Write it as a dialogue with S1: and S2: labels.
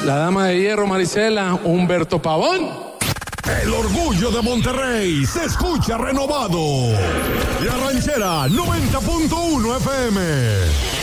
S1: La dama de hierro, Marisela, Humberto Pavón.
S2: El orgullo de Monterrey se escucha renovado. La Ranchera 90.1 FM.